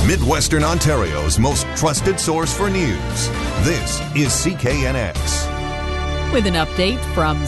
Midwestern Ontario's most trusted source for news. This is CKNX. With an update from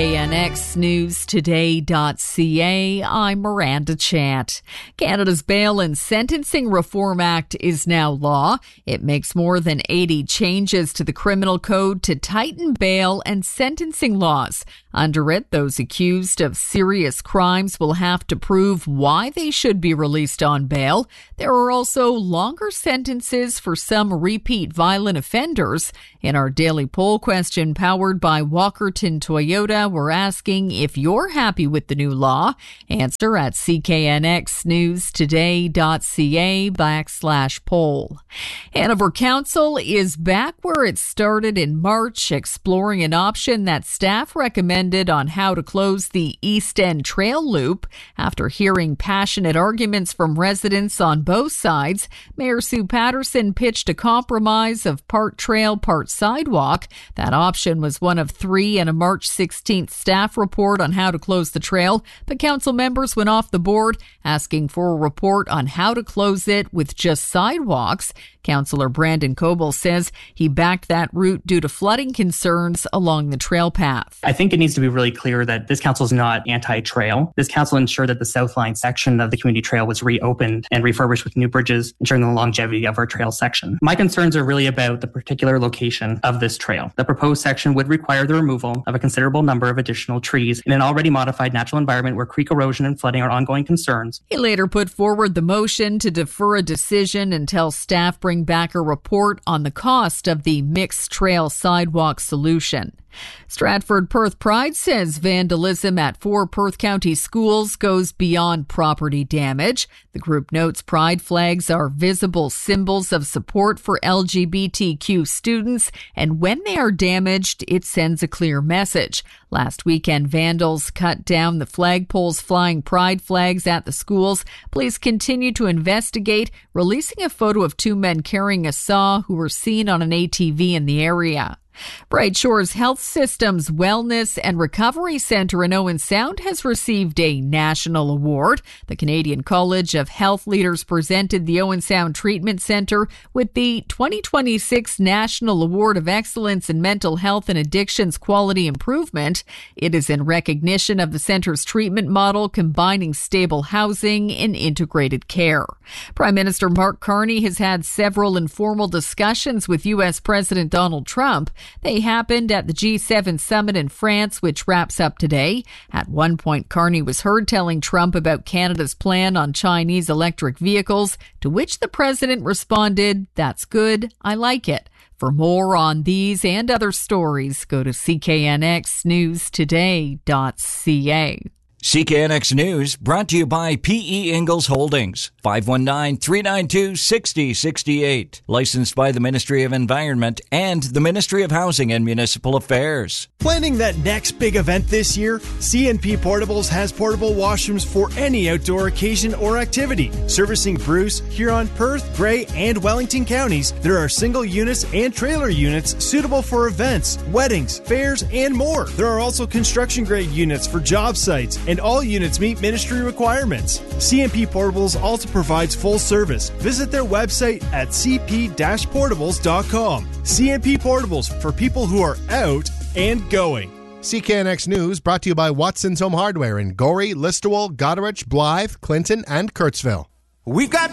CKNXNewsToday.ca, I'm Miranda Chant. Canada's Bail and Sentencing Reform Act is now law. It makes more than 80 changes to the criminal code to tighten bail and sentencing laws. Under it, those accused of serious crimes will have to prove why they should be released on bail. There are also longer sentences for some repeat violent offenders. In our daily poll question powered by Walkerton Toyota, we're asking if you're happy with the new law. Answer at CKNXNewsToday.ca/poll. Hanover Council is back where it started in March, exploring an option that staff recommended on how to close the East End Trail Loop. After hearing passionate arguments from residents on both sides, Mayor Sue Patterson pitched a compromise of part trail, part sidewalk. That option was one of three in a March 16th staff report on how to close the trail, but council members went off the board, asking for a report on how to close it with just sidewalks. Councillor Brandon Coble says he backed that route due to flooding concerns along the trail path. I think it needs to be really clear that this council is not anti-trail. This council ensured that the South Line section of the community trail was reopened and refurbished with new bridges, ensuring the longevity of our trail section. My concerns are really about the particular location of this trail. The proposed section would require the removal of a considerable number of additional trees in an already modified natural environment where creek erosion and flooding are ongoing concerns. He later put forward the motion to defer a decision until staff bring back a report on the cost of the mixed trail sidewalk solution. Stratford Perth Pride says vandalism at 4 Perth County schools goes beyond property damage. The group notes pride flags are visible symbols of support for LGBTQ students, and when they are damaged, it sends a clear message. Last weekend, vandals cut down the flagpoles flying pride flags at the schools. Police continue to investigate, releasing a photo of 2 men carrying a saw who were seen on an ATV in the area. Bright Shores Health System's Wellness and Recovery Centre in Owen Sound has received a national award. The Canadian College of Health Leaders presented the Owen Sound Treatment Centre with the 2026 National Award of Excellence in Mental Health and Addictions Quality Improvement. It is in recognition of the centre's treatment model combining stable housing and integrated care. Prime Minister Mark Carney has had several informal discussions with U.S. President Donald Trump. They happened at the G7 summit in France, which wraps up today. At one point, Carney was heard telling Trump about Canada's plan on Chinese electric vehicles, to which the president responded, "That's good. I like it." For more on these and other stories, go to CKNXNewsToday.ca. CKNX News brought to you by P.E. Ingalls Holdings, 519-392-6068. Licensed by the Ministry of Environment and the Ministry of Housing and Municipal Affairs. Planning that next big event this year? CNP Portables has portable washrooms for any outdoor occasion or activity. Servicing Bruce, Huron, Perth, Grey, and Wellington counties, there are single units and trailer units suitable for events, weddings, fairs, and more. There are also construction-grade units for job sites, and all units meet ministry requirements. CNP Portables also provides full service. Visit their website at cp-portables.com. CNP Portables, for people who are out and going. CKNX News brought to you by Watson's Home Hardware in Gorey, Listowel, Goderich, Blythe, Clinton, and Kurtzville. We've got